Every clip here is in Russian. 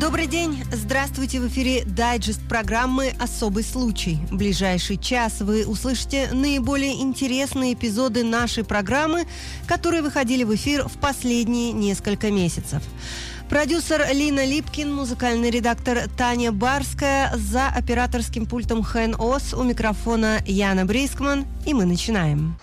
Добрый день! Здравствуйте! В эфире дайджест программы «Особый случай». В ближайший час вы услышите наиболее интересные эпизоды нашей программы, которые выходили в эфир в последние несколько месяцев. Продюсер Лина Липкин, музыкальный редактор Таня Барская, за операторским пультом Хэн Ос, у микрофона Яна Брискман, и мы начинаем.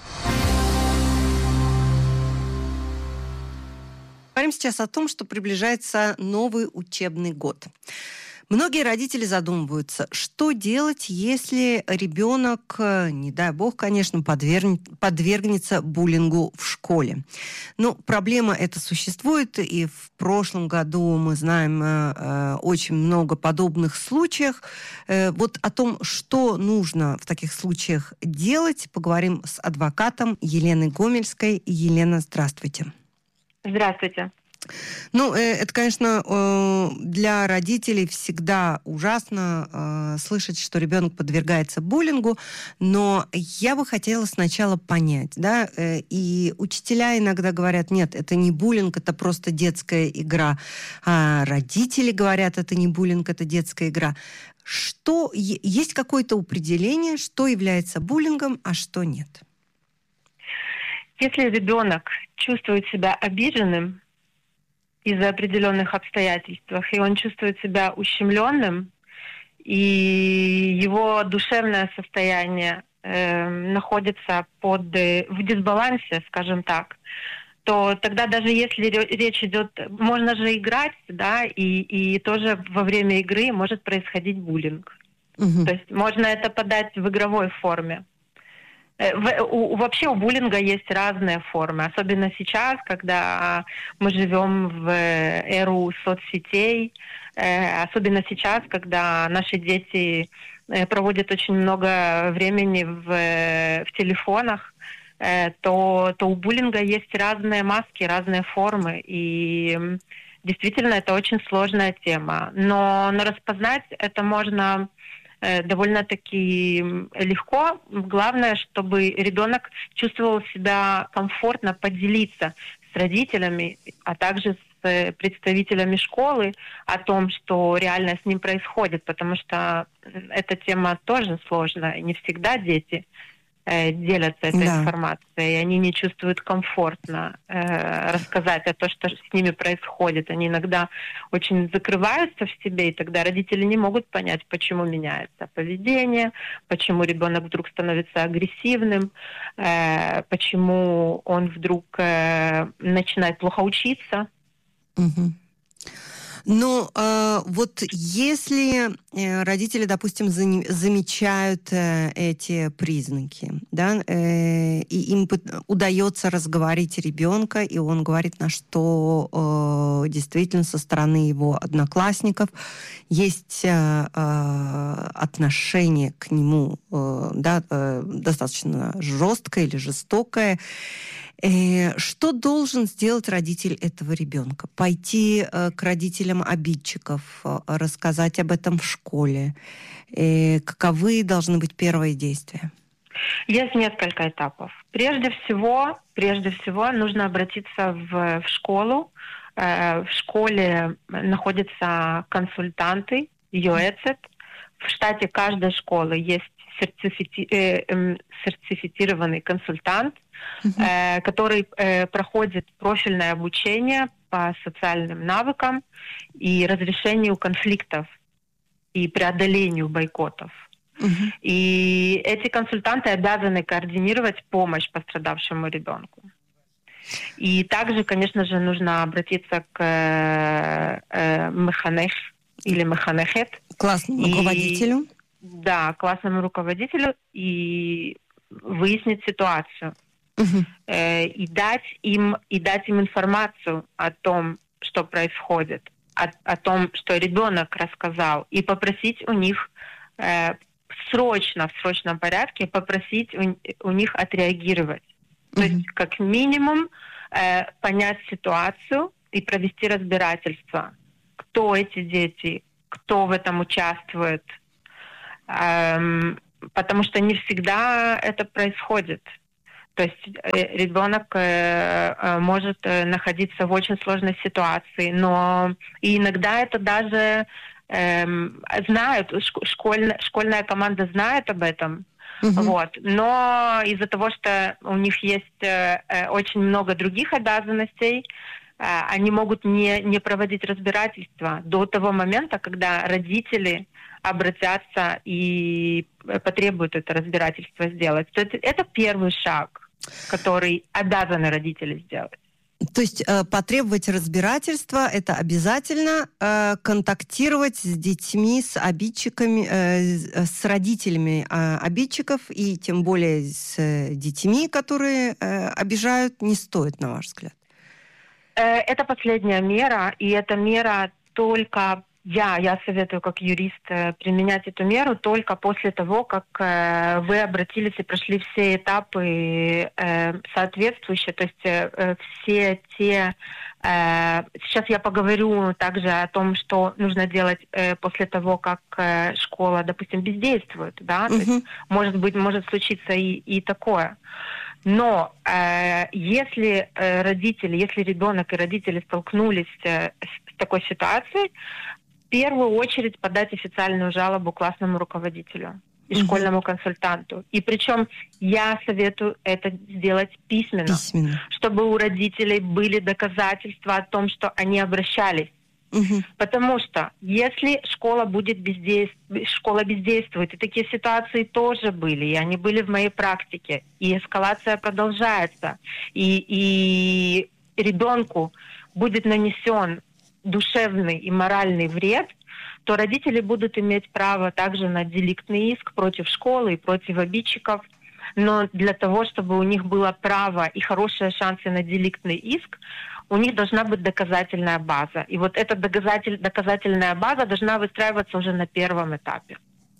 Говорим сейчас о том, что приближается новый учебный год. Многие родители задумываются, что делать, если ребенок, не дай бог, конечно, подвергнется буллингу в школе. Но проблема эта существует, и в прошлом году мы знаем очень много подобных случаев. Вот о том, что нужно в таких случаях делать, поговорим с адвокатом Еленой Гомельской. Елена, здравствуйте. Здравствуйте. Ну, это, конечно, для родителей всегда ужасно слышать, что ребенок подвергается буллингу, но я бы хотела сначала понять, да, и учителя иногда говорят, нет, это не буллинг, это просто детская игра, а родители говорят, это не буллинг, это детская игра. Что, есть какое-то определение, что является буллингом, а что нет? Если ребенок чувствует себя обиженным из-за определенных обстоятельств, и он чувствует себя ущемленным, и его душевное состояние находится в дисбалансе, скажем так, то тогда даже если речь идет, можно же играть, да, и тоже во время игры может происходить буллинг. Угу. То есть можно это подать в игровой форме. Вообще у буллинга есть разные формы, особенно сейчас, когда мы живем в эру соцсетей, особенно сейчас, когда наши дети проводят очень много времени в телефонах, то у буллинга есть разные маски, разные формы, и действительно это очень сложная тема. Но распознать это можно довольно-таки легко. Главное, чтобы ребенок чувствовал себя комфортно поделиться с родителями, а также с представителями школы о том, что реально с ним происходит, потому что эта тема тоже сложная. Не всегда дети делятся этой информацией, и они не чувствуют комфортно рассказать о том, что с ними происходит. Они иногда очень закрываются в себе, и тогда родители не могут понять, почему меняется поведение, почему ребенок вдруг становится агрессивным, почему он вдруг начинает плохо учиться. Угу. Но вот если родители, допустим, замечают эти признаки, да, и им удается разговорить ребенка, и он говорит, на что действительно со стороны его одноклассников есть отношение к нему, да, достаточно жесткое или жестокое, что должен сделать родитель этого ребенка? Пойти к родителям обидчиков, рассказать об этом в школе? Каковы должны быть первые действия? Есть несколько этапов. Прежде всего нужно обратиться в школу. В школе находятся консультанты, йоэцет. В штате каждой школы есть сертифицированный консультант, который проходит профильное обучение по социальным навыкам и разрешению конфликтов и преодолению бойкотов. И эти консультанты обязаны координировать помощь пострадавшему ребенку. И также, конечно же, нужно обратиться к механех или механехет. Классному руководителю. Да, классному руководителю, и выяснить ситуацию. И дать им информацию о том, что происходит, о том, что ребенок рассказал, и попросить у них в срочном порядке попросить у них отреагировать. То есть, как минимум, понять ситуацию и провести разбирательство. Кто эти дети, кто в этом участвует. Потому что не всегда это происходит. То есть ребенок может находиться в очень сложной ситуации, но и иногда это даже знают, школьная команда знает об этом, вот. Но из-за того, что у них есть очень много других обязанностей, они могут не проводить разбирательства до того момента, когда родители обратятся и потребуют это разбирательство сделать. То есть это первый шаг, который обязаны родители сделать. То есть потребовать разбирательства – это обязательно контактировать с детьми, с обидчиками, с родителями обидчиков, и тем более с детьми, которые обижают, не стоит, на ваш взгляд? Это последняя мера, и эта мера только... Я советую как юрист применять эту меру только после того, как вы обратились и прошли все этапы соответствующие, то есть все те... Сейчас я поговорю также о том, что нужно делать после того, как школа, допустим, бездействует, да, то есть, может случиться и такое. Но если ребенок и родители столкнулись с такой ситуацией, в первую очередь подать официальную жалобу классному руководителю и школьному консультанту. И причем я советую это сделать письменно, чтобы у родителей были доказательства о том, что они обращались. Потому что если школа бездействует, и такие ситуации тоже были, и они были в моей практике, и эскалация продолжается, и ребенку будет нанесен душевный и моральный вред, то родители будут иметь право также на деликтный иск против школы и против обидчиков. Но для того, чтобы у них было право и хорошие шансы на деликтный иск, у них должна быть доказательная база. И вот эта доказательная база должна выстраиваться уже на первом этапе.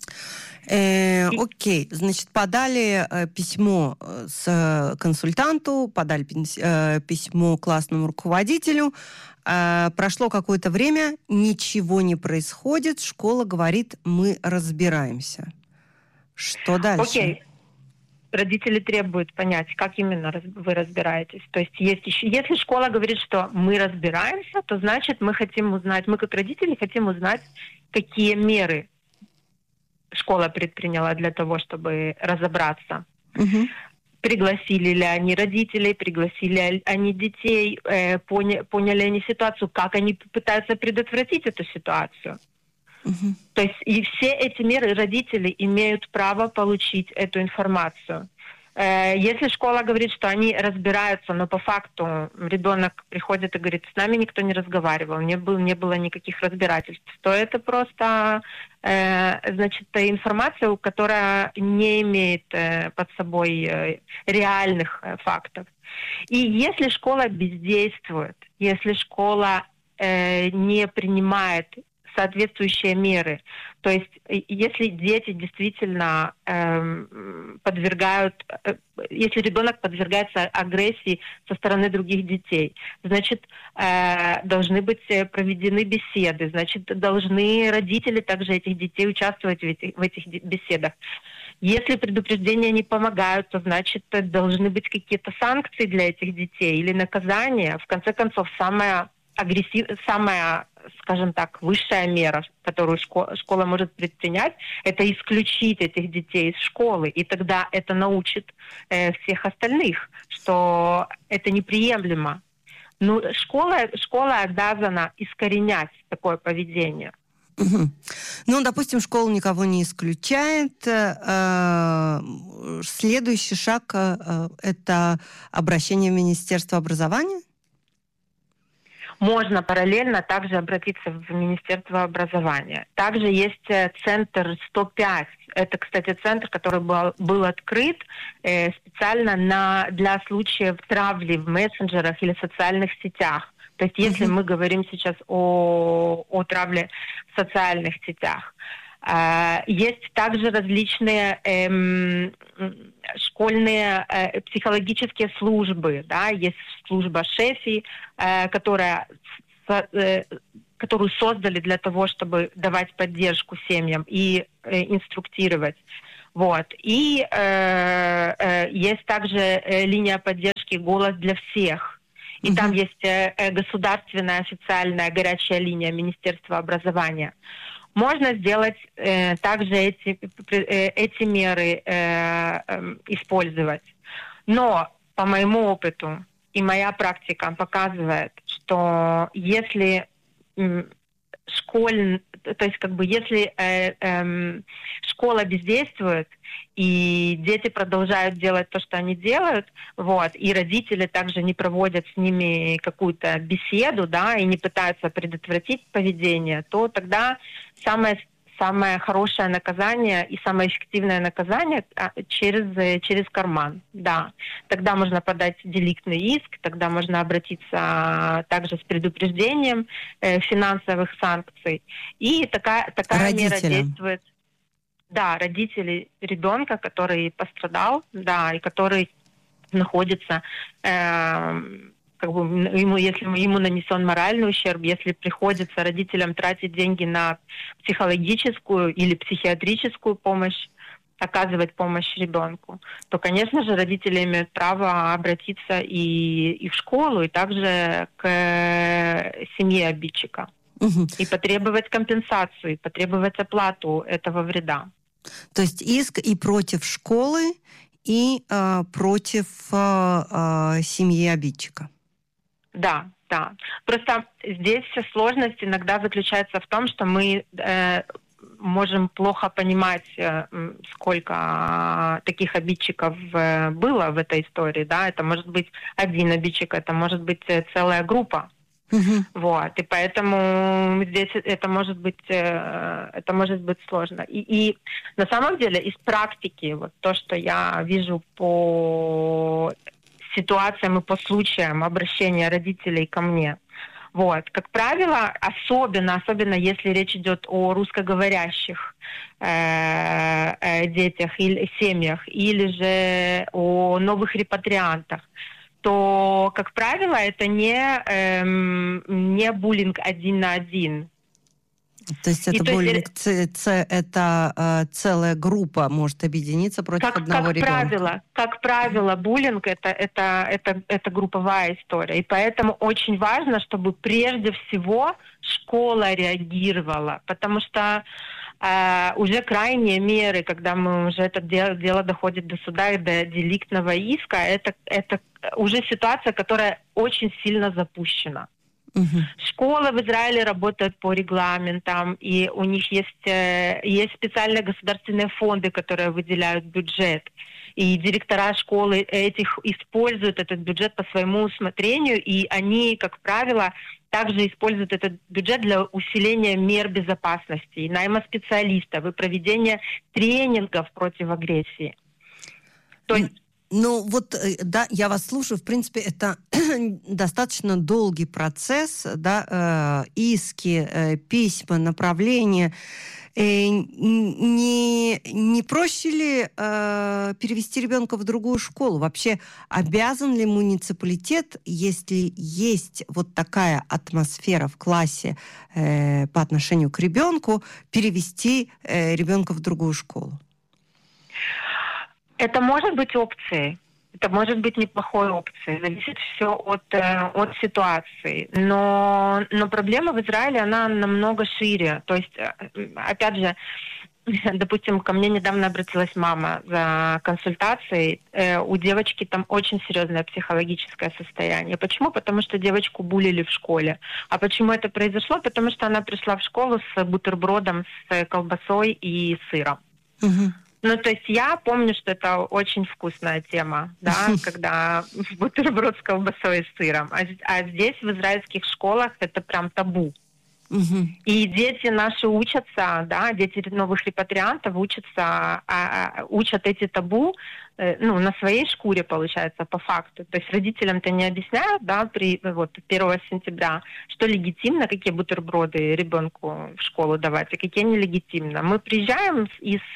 Окей, значит, подали письмо с консультанту, подали письмо классному руководителю, прошло какое-то время, ничего не происходит, школа говорит, мы разбираемся. Что дальше? Окей. Родители требуют понять, как именно вы разбираетесь. То есть если школа говорит, что мы разбираемся, то значит мы хотим узнать, мы как родители хотим узнать, какие меры школа предприняла для того, чтобы разобраться. Пригласили ли они родителей, пригласили ли они детей, поняли они ситуацию, как они пытаются предотвратить эту ситуацию. То есть и все эти меры родители имеют право получить эту информацию. Если школа говорит, что они разбираются, но по факту ребенок приходит и говорит, с нами никто не разговаривал, не было никаких разбирательств, то это просто значит, информация, которая не имеет под собой реальных фактов. И если школа бездействует, если школа не принимает соответствующие меры. То есть, если дети действительно если ребенок подвергается агрессии со стороны других детей, значит, должны быть проведены беседы, значит, должны родители также этих детей участвовать в этих беседах. Если предупреждения не помогают, то, значит, должны быть какие-то санкции для этих детей или наказания. В конце концов, самая, скажем так, высшая мера, которую школа может предпринять, это исключить этих детей из школы. И тогда это научит всех остальных, что это неприемлемо. Но школа обязана искоренять такое поведение. Ну, допустим, школа никого не исключает. Следующий шаг – это обращение в Министерство образования? Можно параллельно также обратиться в Министерство образования. Также есть центр 105. Это, кстати, центр, который был открыт специально для случаев травли в мессенджерах или социальных сетях. То есть если мы говорим сейчас о травле в социальных сетях. Есть также различные школьные психологические службы. Да? Есть служба ШЕФИ, которую создали для того, чтобы давать поддержку семьям и инструктировать. Вот. И есть также линия поддержки «Голос для всех». И там есть государственная официальная горячая линия Министерства образования. Можно сделать также эти меры использовать. Но по моему опыту и моя практика показывает, что если если школа бездействует, и дети продолжают делать то, что они делают, вот, и родители также не проводят с ними какую-то беседу, да, и не пытаются предотвратить поведение, то тогда самое хорошее наказание и самое эффективное наказание через карман, да. Тогда можно подать деликтный иск, тогда можно обратиться также с предупреждением финансовых санкций. И такая мера действует. Да, родители ребенка, который пострадал, да, и который находится, если ему нанесен моральный ущерб, если приходится родителям тратить деньги на психологическую или психиатрическую помощь, оказывать помощь ребенку, то, конечно же, родители имеют право обратиться и в школу, и также к семье обидчика. И потребовать компенсацию, и потребовать оплату этого вреда. То есть иск и против школы, и против семьи обидчика. Да. Просто здесь сложность иногда заключается в том, что мы можем плохо понимать, сколько таких обидчиков было в этой истории. Да? Это может быть один обидчик, это может быть целая группа. Вот, и поэтому здесь это может быть сложно. И на самом деле из практики, вот то, что я вижу по ситуациям и по случаям обращения родителей ко мне, вот, как правило, особенно если речь идет о русскоговорящих детях или семьях, или же о новых репатриантах, то, как правило, это не буллинг 1 на 1. То есть это буллинг, это целая группа может объединиться против одного ребенка? Как правило, буллинг это групповая история. И поэтому очень важно, чтобы прежде всего школа реагировала. Потому что уже крайние меры, когда уже это дело доходит до суда и до деликтного иска, это уже ситуация, которая очень сильно запущена. Школы в Израиле работают по регламентам, и у них есть специальные государственные фонды, которые выделяют бюджет. И директора школы используют этот бюджет по своему усмотрению, и они, как правило, также используют этот бюджет для усиления мер безопасности, и найма специалистов, и проведения тренингов против агрессии. То есть ну вот, да, я вас слушаю. В принципе, это достаточно долгий процесс, да, иски, письма, направления. Не проще ли перевести ребенка в другую школу? Вообще, обязан ли муниципалитет, если есть вот такая атмосфера в классе по отношению к ребенку, перевести ребенка в другую школу? Это может быть опцией. Это может быть неплохой опцией. Зависит все от ситуации. Но проблема в Израиле, она намного шире. То есть, опять же, допустим, ко мне недавно обратилась мама за консультацией. У девочки там очень серьезное психологическое состояние. Почему? Потому что девочку буллили в школе. А почему это произошло? Потому что она пришла в школу с бутербродом, с колбасой и сыром. Ну, то есть я помню, что это очень вкусная тема, да, когда бутерброд с колбасой и сыром. А здесь, в израильских школах, это прям табу. И дети наши учатся, да, дети новых репатриантов учат эти табу, на своей шкуре, получается, по факту. То есть родителям-то не объясняют, да, 1 сентября, что легитимно, какие бутерброды ребенку в школу давать, а какие нелегитимно. Мы приезжаем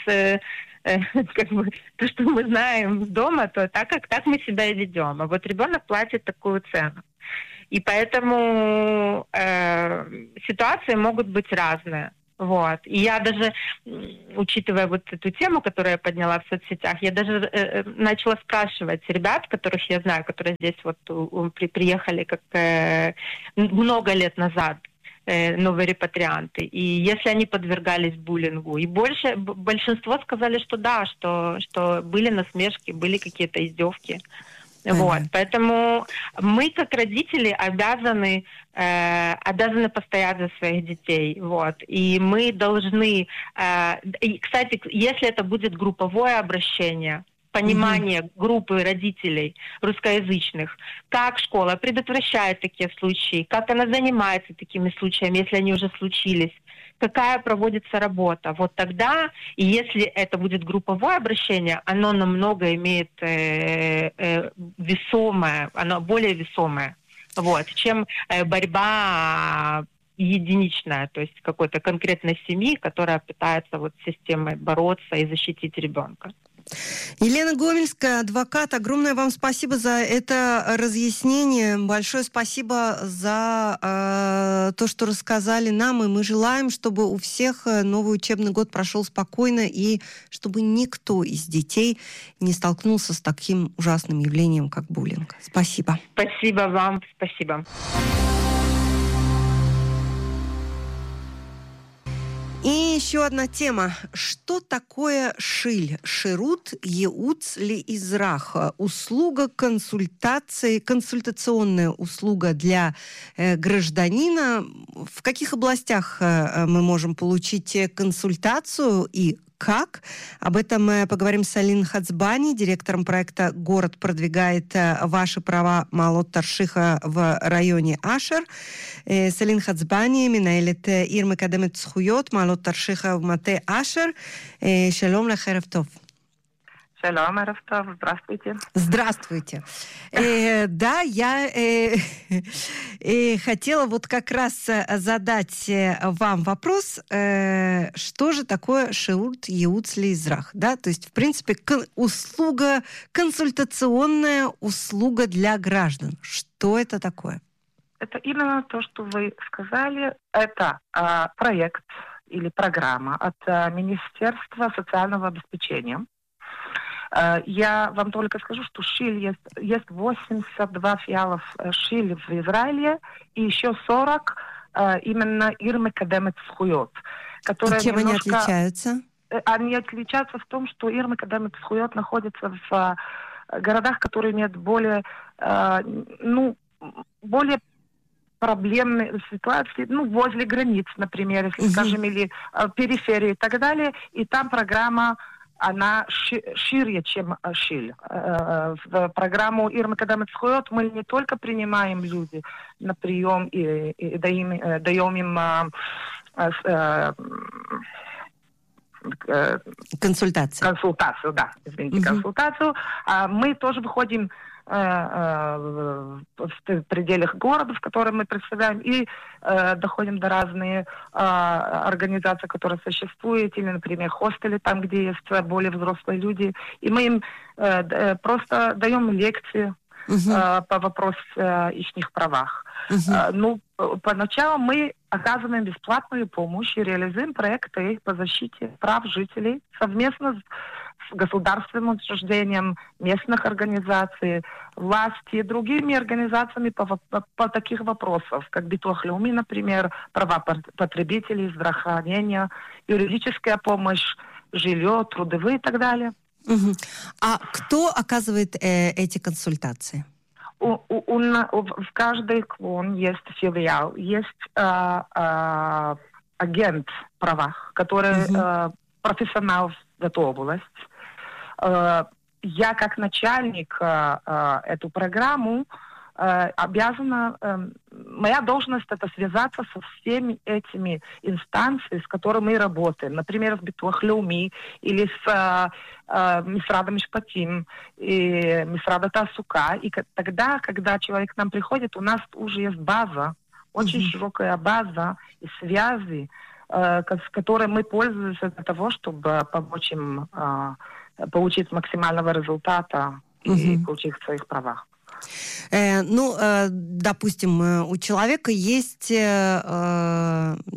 то, что мы знаем дома, то так мы себя и ведем. А вот ребенок платит такую цену. И поэтому ситуации могут быть разные. Вот. И я даже, учитывая вот эту тему, которую я подняла в соцсетях, я даже начала спрашивать ребят, которых я знаю, которые здесь вот приехали как много лет назад, новые репатрианты, и если они подвергались буллингу. И большинство сказали, что да, что были насмешки, были какие-то издевки. Вот, поэтому мы, как родители, обязаны постоять за своих детей, вот, и мы должны, и, кстати, если это будет групповое обращение, понимание группы родителей русскоязычных, как школа предотвращает такие случаи, как она занимается такими случаями, если они уже случились, какая проводится работа. Вот тогда, и если это будет групповое обращение, оно намного имеет весомое, оно более весомое, вот, чем борьба единичная, то есть какой-то конкретной семьи, которая пытается вот с системой бороться и защитить ребенка. Елена Гомельская, адвокат, огромное вам спасибо за это разъяснение. Большое спасибо за то, что рассказали нам. И мы желаем, чтобы у всех новый учебный год прошел спокойно и чтобы никто из детей не столкнулся с таким ужасным явлением, как буллинг. Спасибо. Спасибо вам. Спасибо. И еще одна тема. Что такое шиль? Ширут, еуц ли израх? Услуга консультации, консультационная услуга для гражданина. В каких областях мы можем получить консультацию и как? Об этом мы поговорим с Алиной Хацбани, директором проекта «Город продвигает ваши права Маалот Таршиха» в районе Ашер. С Алиной Хацбани, מנהלת עיר מקדמת זכויות, מעלות תרשיחא ומטה אשר. שלום לך, ערב טוב. Шалом, ערב טוב, здравствуйте. Здравствуйте. Да, я хотела вот как раз задать вам вопрос, что же такое шиурт еуц ли израх, да, то есть, в принципе, услуга, консультационная услуга для граждан. Что это такое? Это именно то, что вы сказали. Это проект или программа от Министерства социального обеспечения. Я вам только скажу, что шиль есть 82 филиалов шиль в Израиле и еще 40 именно Ир Мекадемет Зхуйот. Чем они отличаются? Они отличаются в том, что Ир Мекадемет Зхуйот находится в городах, которые имеют более проблемные ситуации, возле границ, например, если скажем, или периферии и так далее. И там программа она шире, чем шиль. В программу Ир Мекадемет Зхуйот мы не только принимаем люди на прием и даем им консультацию, да, извините, консультацию. Мы тоже выходим в пределах города, в котором мы представляем, и доходим до разных организаций, которые существуют, или, например, хостели, там, где есть более взрослые люди, и мы им просто даем лекции по вопросу их правах. Поначалу мы оказываем бесплатную помощь и реализуем проекты по защите прав жителей совместно с государственным учреждением, местных организаций, власти и другими организациями по таких вопросам, как Битуах Леуми, например, права потребителей, здравоохранение, юридическая помощь, жилье, трудовые и так далее. А кто оказывает эти консультации? В каждой клон есть филиал, есть агент в правах, который профессионал в эту область. Я как начальник эту программу обязана, моя должность это связаться со всеми этими инстанциями, с которыми мы работаем. Например, с Битуах Леуми или с Мисрадом Мишпатим и Мисрада Тасука. И тогда, когда человек к нам приходит, у нас уже есть база, очень широкая база и связи, с которой мы пользуемся для того, чтобы помочь им получить максимального результата и получить своих правах. Допустим, у человека есть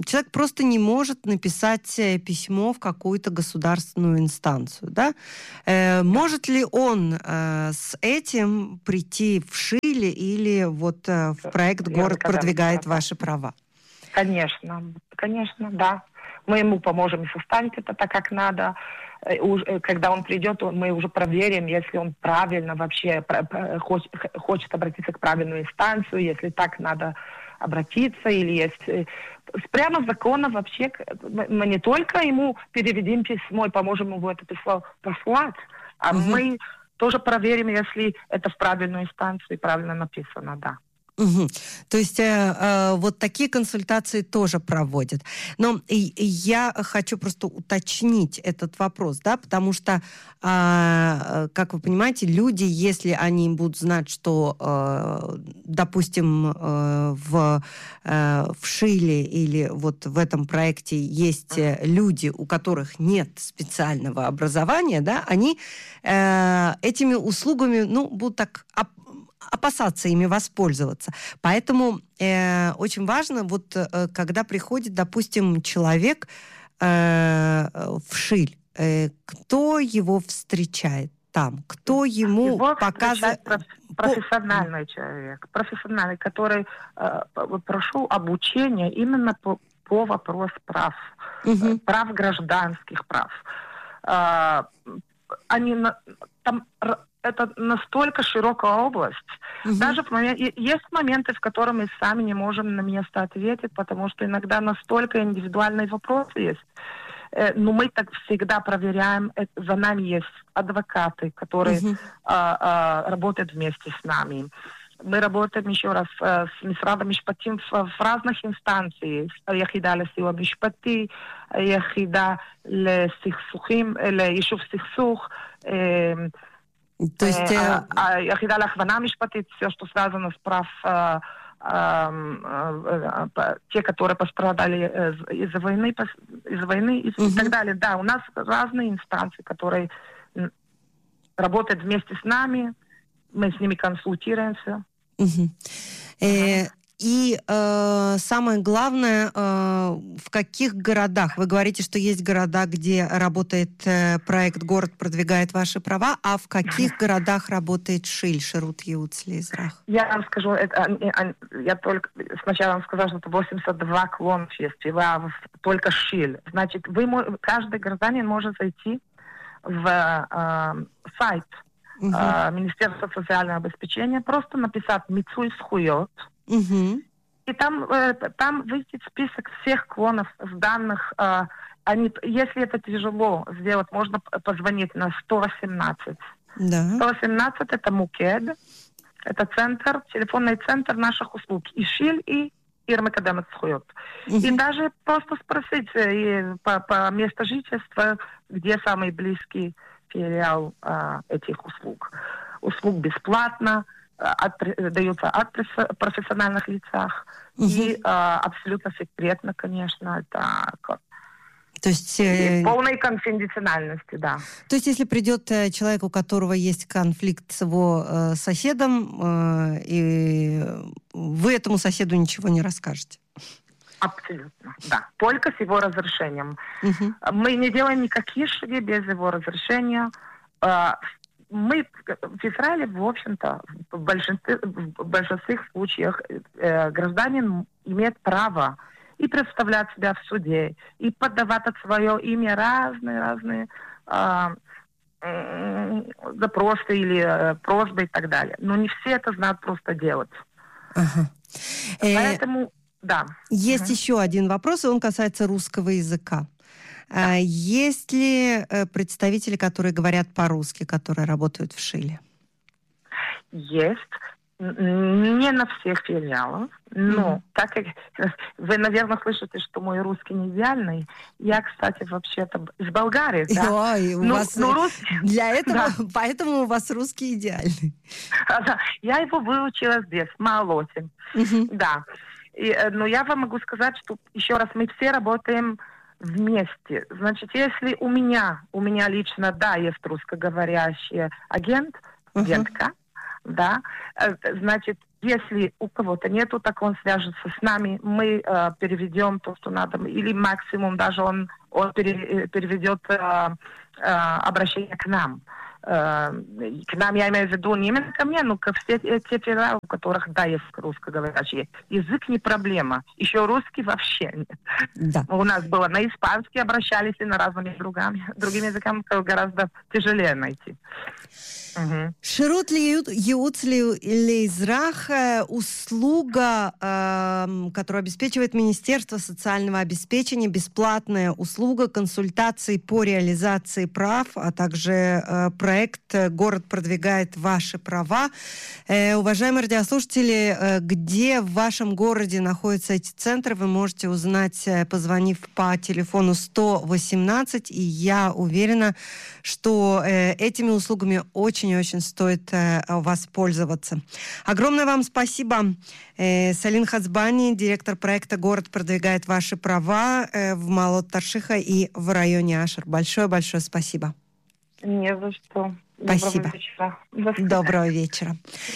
человек просто не может написать письмо в какую-то государственную инстанцию, да? Может ли он с этим прийти в Шиле или вот в проект «Город продвигает ваши права»? Конечно, да. Мы ему поможем составить это так, как надо. Когда он придет, мы уже проверим, если он правильно вообще хочет обратиться к правильной инстанции, если так надо обратиться, или есть... Прямо законно вообще мы не только ему переведем письмо и поможем ему это письмо послать, а мы тоже проверим, если это в правильную инстанцию и правильно написано, да. То есть вот такие консультации тоже проводят. Но я хочу просто уточнить этот вопрос, да, потому что, как вы понимаете, люди, если они будут знать, что, допустим, в Шиле или вот в этом проекте есть люди, у которых нет специального образования, да, они этими услугами, будут так опасаться ими воспользоваться. Поэтому очень важно, вот когда приходит, допустим, человек в Шиль, кто его встречает там? Кто ему показывает... Профессиональный человек, который прошел обучение именно по вопросу прав, прав гражданских прав. Это настолько широкая область. Даже есть моменты, в которых мы сами не можем на место ответить, потому что иногда настолько индивидуальные вопросы есть. Но мы так всегда проверяем. За нами есть адвокаты, которые работают вместе с нами. Мы работаем еще раз с Мисрадом Мишпатим в разных инстанциях. היחידה לסיוע משפטי, היחידה לסכסוכים, ליישוב סכסוך, то есть... היחידה להכוונה משפטית, все, что связано с прав те, которые пострадали из-за войны и так далее. Да, у нас разные инстанции, которые работают вместе с нами, мы с ними консультируемся. И самое главное, в каких городах? Вы говорите, что есть города, где работает проект «Город продвигает ваши права», а в каких городах работает Шиль, Шерут Еуц Леэзрах? Я вам скажу, я только сначала вам сказала, что это 82 клон фестиваля, только Шиль. Значит, каждый гражданин может зайти в сайт Министерства социального обеспечения, просто написать «Мицуй схует», и там выйдет список всех клонов с данных. Если это тяжело сделать, можно позвонить на 118. Да. 118 это Мукед, это телефонный центр наших услуг. И Шиль, и Ирмекадемет Схует. И даже просто спросить по месту жительства, где самый близкий филиал этих услуг. Услуг бесплатно. Даются от профессиональных лицах и абсолютно секретно, конечно, это то есть, полной конфиденциальности, да. То есть, если придет человек, у которого есть конфликт с его соседом, и вы этому соседу ничего не расскажете? Абсолютно, да. Только с его разрешением. Мы не делаем никакие шаги без его разрешения. Мы в Израиле, в общем-то, в большинстве случаев гражданин имеет право и представлять себя в суде, и подавать от свое имя разные запросы или просьбы и так далее. Но не все это знают просто делать. Поэтому, да. Есть еще один вопрос, и он касается русского языка. Есть ли представители, которые говорят по-русски, которые работают в Шиле? Есть. Не на всех филиалах, но так как вы, наверное, слышите, что мой русский не идеальный. Я, кстати, вообще-то из Болгарии, да? Ой, у вас для этого, поэтому у вас русский идеальный. Я его выучила здесь, в Маалоте. Да. Но я вам могу сказать, что, еще раз, мы все работаем вместе. Значит, если у меня лично, да, есть русскоговорящий агентка, да, значит, Если у кого-то нету, так он свяжется с нами, мы переведем то, что надо, или максимум даже он переведет обращение к нам. К нам, я имею в виду не именно ко мне, но ко все те фирмы, у которых, да, есть русскоговорящие. Язык не проблема. Еще русский вообще нет. Да. У нас было на испанский обращались и на разными другими языками гораздо тяжелее найти. Ширут ייעוץ לאזרח услуга, которую обеспечивает Министерство социального обеспечения, бесплатная услуга консультаций по реализации прав, а также проект «Город продвигает ваши права». Уважаемые радиослушатели, где в вашем городе находятся эти центры, вы можете узнать, позвонив по телефону 118, и я уверена, что этими услугами очень-очень стоит воспользоваться. Огромное вам спасибо. Салин Хацбани, директор проекта «Город продвигает ваши права» в Молот-Таршиха и в районе Ашер. Большое-большое спасибо. Не за что. Спасибо. Доброго вечера.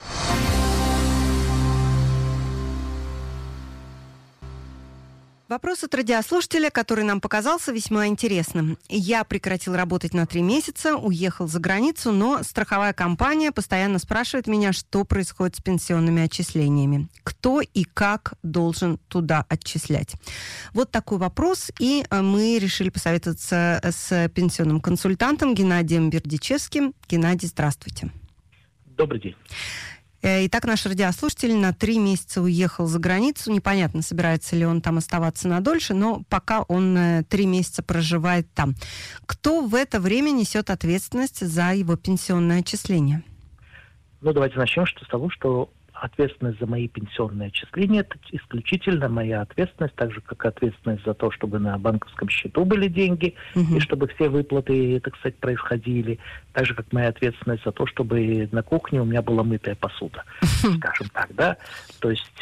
Вопрос от радиослушателя, который нам показался весьма интересным. Я прекратил работать на 3 месяца, уехал за границу, но страховая компания постоянно спрашивает меня, что происходит с пенсионными отчислениями. Кто и как должен туда отчислять? Вот такой вопрос, и мы решили посоветоваться с пенсионным консультантом Геннадием Бердичевским. Геннадий, здравствуйте. Добрый день. Итак, наш радиослушатель на 3 месяца уехал за границу. Непонятно, собирается ли он там оставаться надольше, но пока он 3 месяца проживает там. Кто в это время несет ответственность за его пенсионное отчисление? Ну, давайте начнем с того, что ответственность за мои пенсионные отчисления – это исключительно моя ответственность, так же, как ответственность за то, чтобы на банковском счету были деньги, и чтобы все выплаты, так сказать, происходили. Так же, как моя ответственность за то, чтобы на кухне у меня была мытая посуда, скажем так, да. То есть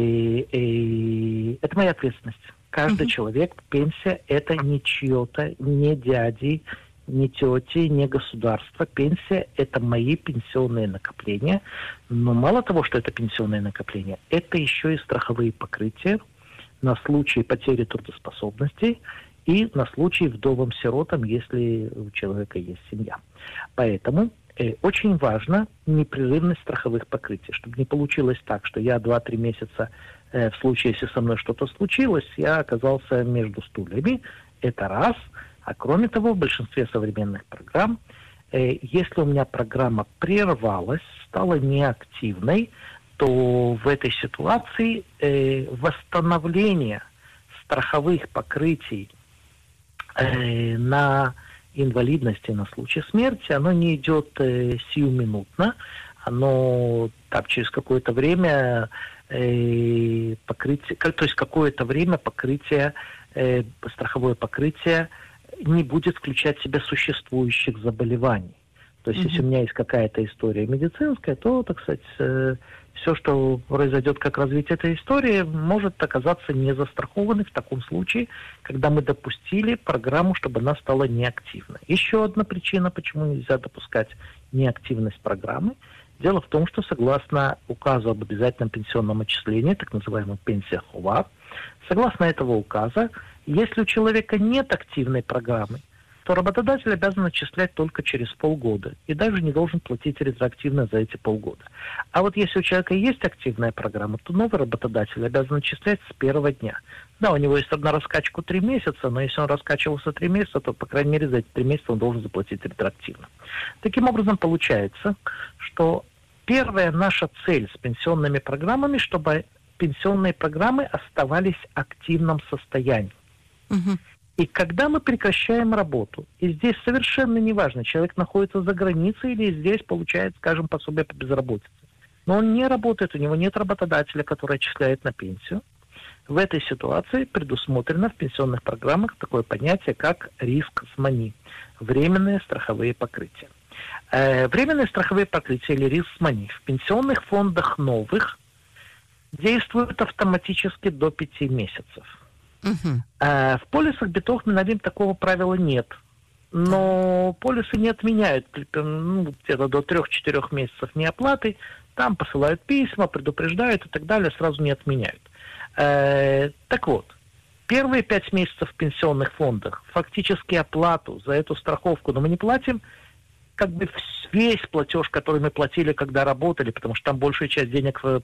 это моя ответственность. Каждый человек, пенсия – это не чье-то, не дяди, не тети, не государство. Пенсия – это мои пенсионные накопления. Но мало того, что это пенсионные накопления, это еще и страховые покрытия на случай потери трудоспособности и на случай вдовам-сиротам, если у человека есть семья. Поэтому очень важна непрерывность страховых покрытий, чтобы не получилось так, что я 2-3 месяца, в случае, если со мной что-то случилось, я оказался между стульями. Это раз. А кроме того, в большинстве современных программ, если у меня программа прервалась, стала неактивной, то в этой ситуации восстановление страховых покрытий на инвалидность и на случай смерти, оно не идет сиюминутно, оно там через какое-то время покрытие, то есть какое-то время покрытие, страховое покрытие не будет включать в себя существующих заболеваний. То есть, если у меня есть какая-то история медицинская, то, так сказать, все, что произойдет как развитие этой истории, может оказаться не застрахованной в таком случае, когда мы допустили программу, чтобы она стала неактивной. Еще одна причина, почему нельзя допускать неактивность программы. Дело в том, что согласно указу об обязательном пенсионном отчислении, так называемому пенсия хова, согласно этого указа, если у человека нет активной программы, то работодатель обязан отчислять только через полгода и даже не должен платить ретроактивно за эти полгода. А вот если у человека есть активная программа, то новый работодатель обязан отчислять с первого дня. Да, у него есть одна раскачка 3 месяца, но если он раскачивался 3 месяца, то, по крайней мере, за эти 3 месяца он должен заплатить ретроактивно. Таким образом, получается, что первая наша цель с пенсионными программами, чтобы пенсионные программы оставались в активном состоянии. И когда мы прекращаем работу, и здесь совершенно неважно, человек находится за границей или здесь получает, скажем, пособие по безработице, но он не работает, у него нет работодателя, который отчисляет на пенсию, в этой ситуации предусмотрено в пенсионных программах такое понятие, как риск-смани, временные страховые покрытия. Временные страховые покрытия или риск-смани в пенсионных фондах новых действуют автоматически до 5 месяцев. В полисах Битох Минавим такого правила нет. Но полисы не отменяют где-то до 3-4 месяцев неоплаты, Там посылают письма, предупреждают и так далее, сразу не отменяют. Так вот, первые 5 месяцев в пенсионных фондах фактически оплату за эту страховку, но мы не платим как бы весь платеж, который мы платили, когда работали, потому что там большая часть денег